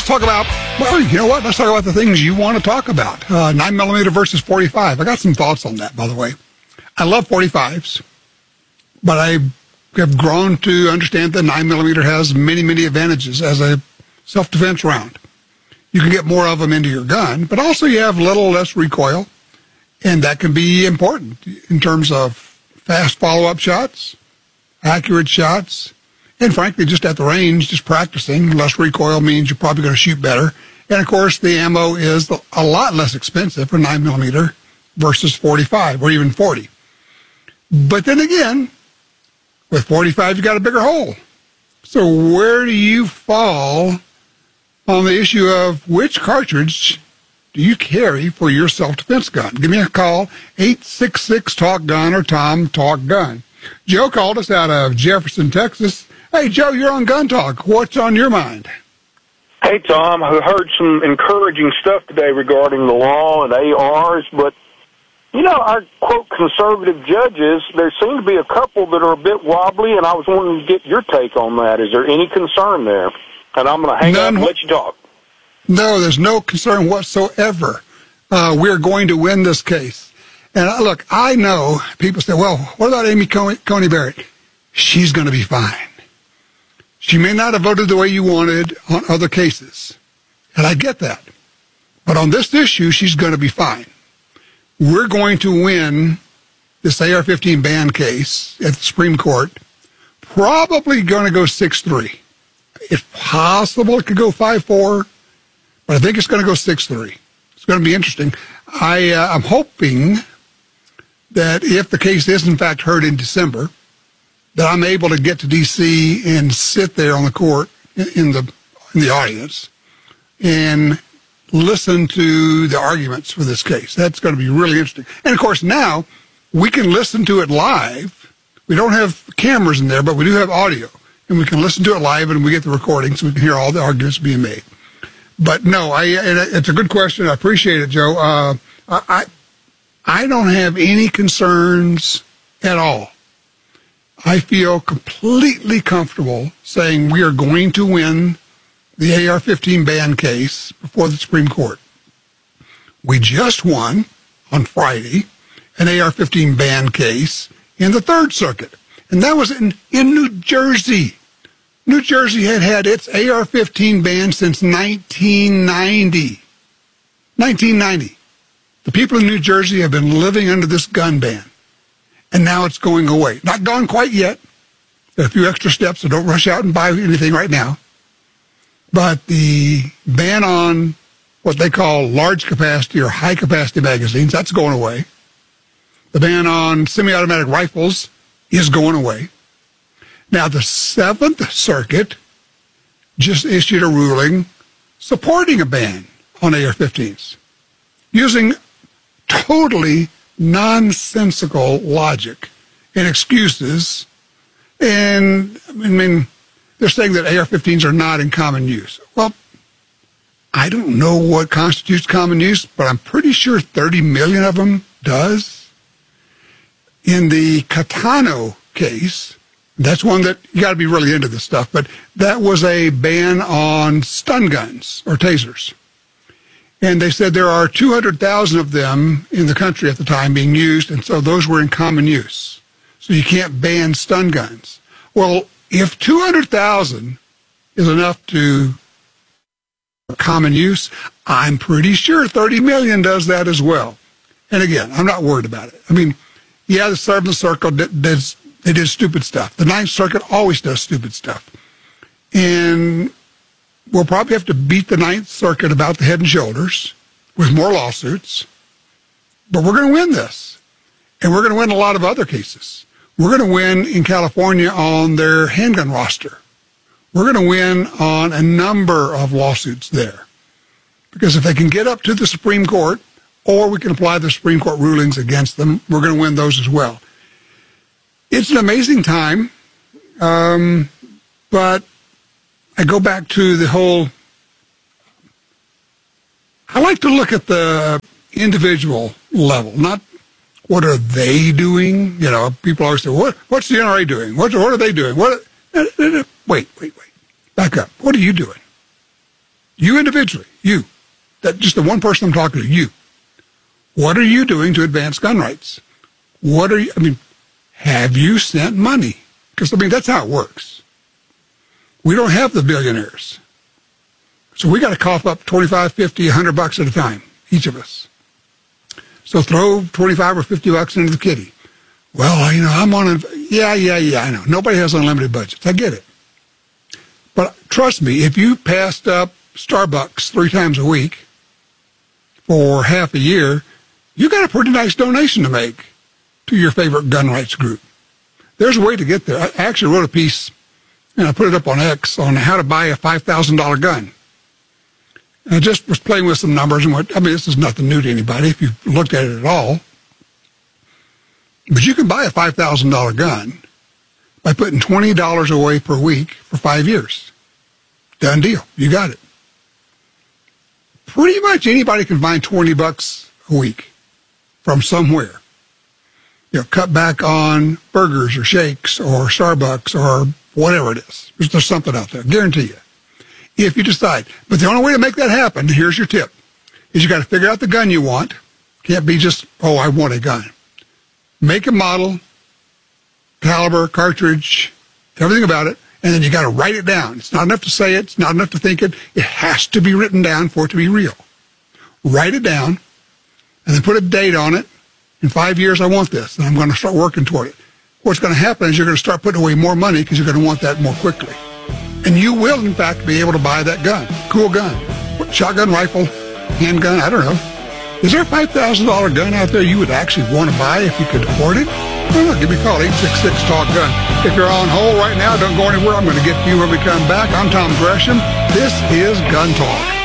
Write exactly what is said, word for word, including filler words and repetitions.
talk about, well, you know what? Let's talk about the things you want to talk about. Uh, nine millimeter versus forty-five. I got some thoughts on that, by the way. I love forty-fives, but I have grown to understand that nine millimeter has many, many advantages as a self-defense round. You can get more of them into your gun, but also you have a little less recoil, and that can be important in terms of fast follow-up shots, accurate shots, and frankly, just at the range, just practicing. Less recoil means you're probably going to shoot better. And of course, the ammo is a lot less expensive for nine millimeter versus forty-five or even forty. But then again, with forty-five, you got a bigger hole. So where do you fall on the issue of which cartridge do you carry for your self-defense gun? Give me a call, eight six six, talk gun or Tom Talk Gun. Joe called us out of Jefferson, Texas. Hey, Joe, you're on Gun Talk. What's on your mind? Hey, Tom. I heard some encouraging stuff today regarding the law and A Rs, but, you know, our, quote, conservative judges, there seem to be a couple that are a bit wobbly, and I was wanting to get your take on that. Is there any concern there? And I'm going to hang None. up and let you talk. No, there's no concern whatsoever. Uh, we're going to win this case. And uh, look, I know people say, well, what about Amy Coney, Coney Barrett? She's going to be fine. She may not have voted the way you wanted on other cases, and I get that. But on this issue, she's going to be fine. We're going to win this A R fifteen ban case at the Supreme Court, probably going to go six three. It's possible it could go five four, but I think it's going to go six three. It's going to be interesting. I, uh, I'm hoping that if the case is, in fact, heard in December, that I'm able to get to D C and sit there on the court in the in the audience and listen to the arguments for this case. That's going to be really interesting. And, of course, now we can listen to it live. We don't have cameras in there, but we do have audio. And we can listen to it live, and we get the recording so we can hear all the arguments being made. But, no, I, it's a good question. I appreciate it, Joe. Uh, I, I don't have any concerns at all. I feel completely comfortable saying we are going to win the A R fifteen ban case before the Supreme Court. We just won on Friday an A R fifteen ban case in the Third Circuit, and that was in, in New Jersey. New Jersey had had its A R fifteen ban since nineteen ninety. nineteen ninety. The people in New Jersey have been living under this gun ban. And now it's going away. Not gone quite yet. There are a few extra steps, so don't rush out and buy anything right now. But the ban on what they call large capacity or high capacity magazines, that's going away. The ban on semi-automatic rifles is going away. Now, the Seventh Circuit just issued a ruling supporting a ban on A R fifteens using totally nonsensical logic and excuses. And, I mean, they're saying that A R fifteens are not in common use. Well, I don't know what constitutes common use, but I'm pretty sure thirty million of them does. In the Catano case, that's one that you got to be really into this stuff, but that was a ban on stun guns or tasers. And they said there are two hundred thousand of them in the country at the time being used, and so those were in common use. So you can't ban stun guns. Well, if two hundred thousand is enough to common use, I'm pretty sure thirty million does that as well. And again, I'm not worried about it. I mean, yeah, the Seventh Circuit does, they did stupid stuff. The Ninth Circuit always does stupid stuff. And we'll probably have to beat the Ninth Circuit about the head and shoulders with more lawsuits. But we're going to win this. And we're going to win a lot of other cases. We're going to win in California on their handgun roster. We're going to win on a number of lawsuits there. Because if they can get up to the Supreme Court, or we can apply the Supreme Court rulings against them, we're going to win those as well. It's an amazing time. Um, but I go back to the whole, I like to look at the individual level, not what are they doing. You know, people always say, what, what's the N R A doing? What, what are they doing? What? Wait, wait, wait. Back up. What are you doing? You individually, you, that just the one person I'm talking to, you. What are you doing to advance gun rights? What are you, I mean, have you sent money? Because, I mean, that's how it works. We don't have the billionaires. So we got to cough up twenty-five, fifty, a hundred bucks at a time, each of us. So throw twenty-five or fifty bucks into the kitty. Well, you know, I'm on a, yeah, yeah, yeah, I know. Nobody has unlimited budgets. I get it. But trust me, if you passed up Starbucks three times a week for half a year, you got a pretty nice donation to make to your favorite gun rights group. There's a way to get there. I actually wrote a piece, and I put it up on X, on how to buy a five thousand dollars gun. And I just was playing with some numbers and what, I mean, this is nothing new to anybody if you've looked at it at all. But you can buy a five thousand dollars gun by putting twenty dollars away per week for five years. Done deal. You got it. Pretty much anybody can find twenty bucks a week from somewhere. You know, cut back on burgers or shakes or Starbucks or whatever it is. There's, there's something out there. Guarantee you. If you decide. But the only way to make that happen, here's your tip, is you got to figure out the gun you want. Can't be just, oh, I want a gun. Make a model, caliber, cartridge, everything about it, and then you got to write it down. It's not enough to say it. It's not enough to think it. It has to be written down for it to be real. Write it down, and then put a date on it. In five years, I want this, and I'm going to start working toward it. What's going to happen is you're going to start putting away more money because you're going to want that more quickly. And you will, in fact, be able to buy that gun. Cool gun. Shotgun, rifle, handgun, I don't know. Is there a five thousand dollars gun out there you would actually want to buy if you could afford it? I don't know. Give me a call, eight six six, talk gun. If you're on hold right now, don't go anywhere. I'm going to get to you when we come back. I'm Tom Gresham. This is Gun Talk.